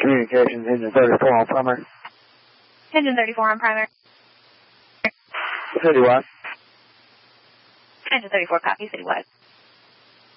Communications, engine 34 on primary. Engine 34 on primary. Citywide. Engine 34, copy, citywide.